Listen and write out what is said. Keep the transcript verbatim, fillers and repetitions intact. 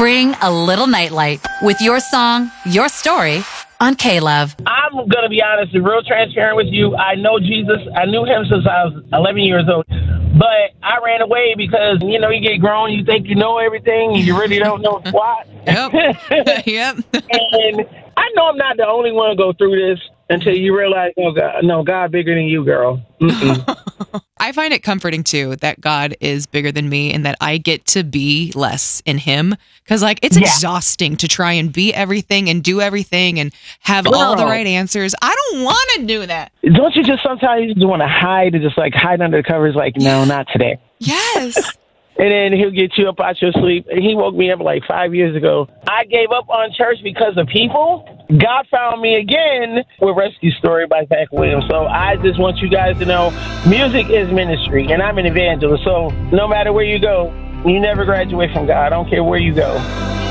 Bring a little nightlight with your song, your story on K-Love. I'm going to be honest and real transparent with you. I know Jesus. I knew him since I was eleven years old. But I ran away because, you know, you get grown, you think you know everything, and you really don't know squat. Yep. Yep. And I know I'm not the only one to go through this until you realize, oh, God, no, God bigger than you, girl. I find it comforting, too, that God is bigger than me and that I get to be less in him. Because, like, it's Yeah. exhausting to try and be everything and do everything and have Girl. all the right answers. I don't want to do that. Don't you just sometimes just want to hide and just, like, hide under the covers like, no, not today. Yes. And then he'll get you up out your sleep. And he woke me up like five years ago. I gave up on church because of people. God found me again with Rescue Story by Zach Williams. So I just want you guys to know music is ministry, and I'm an evangelist. So no matter where you go, you never graduate from God. I don't care where you go.